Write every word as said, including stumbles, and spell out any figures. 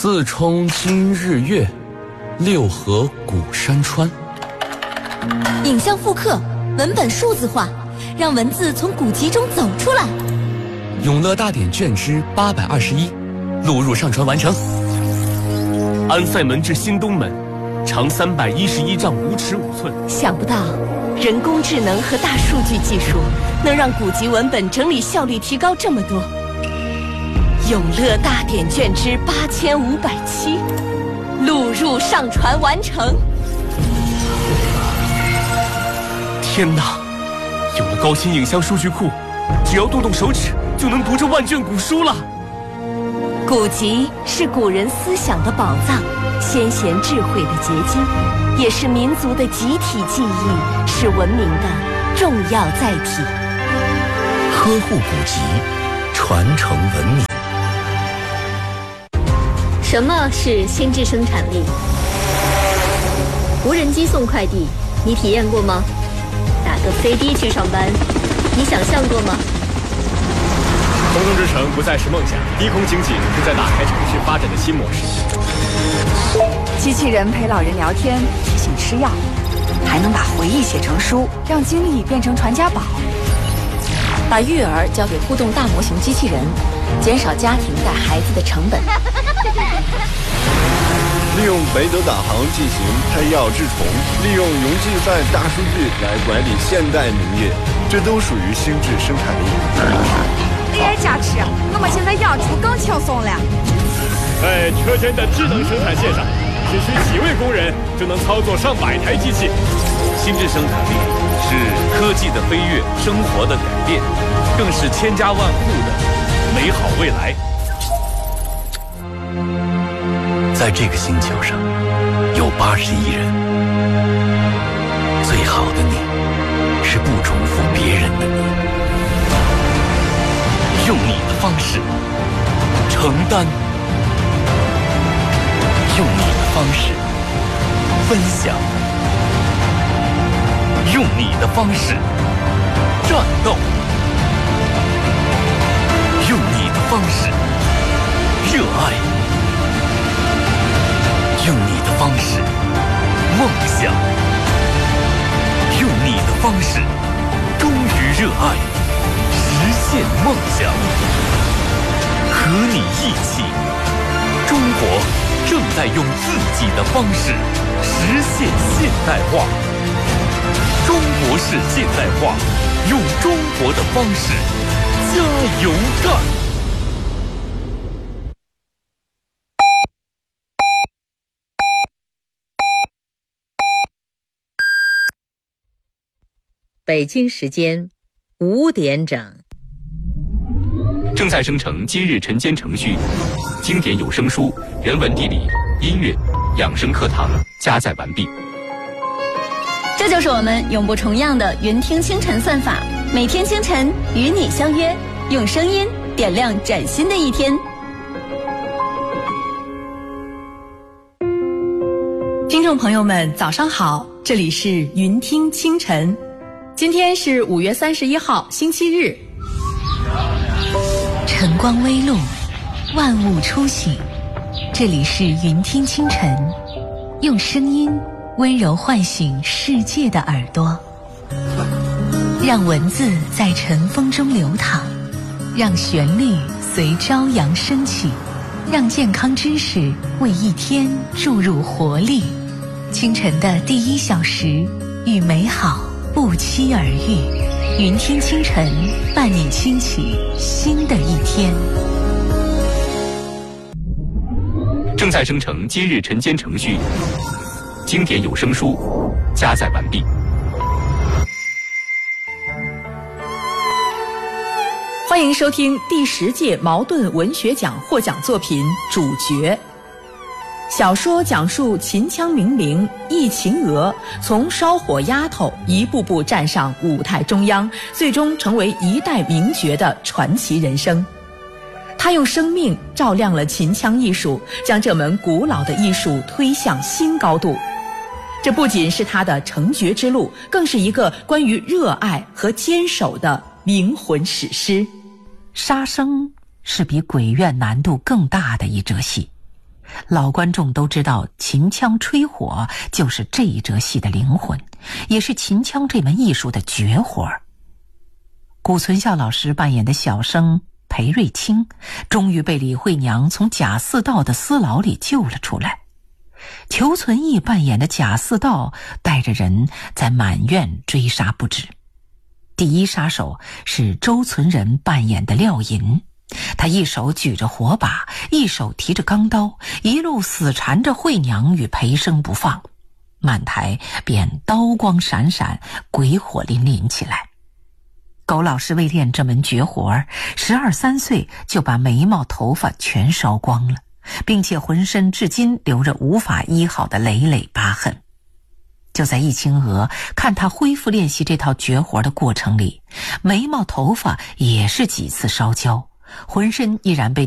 四冲今日月，六合古山川。 影像复刻，文本数字化，让文字从古籍中走出来。 永乐大典卷之八百二十一，录入上传完成。 安塞门至新东门，长三百一十一丈五尺五寸。 想不到，人工智能和大数据技术能让古籍文本整理效率提高这么多。永乐大典卷之八千五百七，录入上传完成。 天哪！有了高清影像数据库，只要动动手指就能读这万卷古书了。 古籍是古人思想的宝藏，先贤智慧的结晶，也是民族的集体记忆，是文明的重要载体。 呵护古籍，传承文明。 什么是心智生产力？无人机送快递，你体验过吗？打个飞的去上班，你想象过吗？ 空中之城不再是梦想，低空经济正在打开城市发展的新模式。 机器人陪老人聊天，提醒吃药，还能把回忆写成书，让经历变成传家宝。 把育儿交给互动大模型机器人，减少家庭带孩子的成本。 利用北斗导航进行配药治虫，利用云计算大数据来管理现代农业，这都属于心智生产力。 A I 加持，我们现在养猪更轻松了。 在车间的智能生产线上，只需几位工人就能操作上百台机器。 心智生产力是科技的飞跃，生活的改变，更是千家万户的美好未来。 在这个星球上，有八十亿人。最好的你，是不重复别人的你。 用你的方式承担，用你的方式分享，用你的方式战斗，用你的方式热爱，用你的方式梦想，用你的方式忠于热爱，实现梦想。和你一起，中国正在用自己的方式实现现代化。中国式现代化，用中国的方式加油干！ 北京时间五点整。 正在生成今日晨间程序，经典有声书、人文地理、音乐、养生课堂加载完毕。 这就是我们永不重样的云听清晨算法，每天清晨与你相约，用声音点亮崭新的一天。 听众朋友们，早上好，这里是云听清晨，今天是五月三十一号，星期日。 晨光微露，万物初醒，这里是云听清晨，用声音温柔唤醒世界的耳朵，让文字在晨风中流淌，让旋律随朝阳升起，让健康知识为一天注入活力。清晨的第一小时，与美好不期而遇。云听清晨，伴你轻启新的一天。 正在生成今日晨间程序，经典有声书加载完毕。 欢迎收听第十届茅盾文学奖获奖作品《主角》。小说讲述秦腔名伶易秦娥从烧火丫头一步步站上舞台中央，最终成为一代名角的传奇人生。她用生命照亮了秦腔艺术，将这门古老的艺术推向新高度。这不仅是她的成角之路，更是一个关于热爱和坚守的灵魂史诗。 杀生是比鬼怨难度更大的一折戏。 老观众都知道秦腔吹火就是这一折戏的灵魂，也是秦腔这门艺术的绝活。谷存孝老师扮演的小生裴瑞清，终于被李慧娘从贾似道的私牢里救了出来。裘存义扮演的贾似道带着人在满院追杀不止。第一杀手是周存仁扮演的廖银，他一手举着火把，一手提着钢刀，一路死缠着慧娘与裴生不放，满台便刀光闪闪，鬼火淋淋起来。苟老师为练这门绝活儿，十二三岁就把眉毛头发全烧光了，并且浑身至今留着无法医好的累累疤痕。就在易清娥看他恢复练习这套绝活的过程里，眉毛头发也是几次烧焦，浑身依然被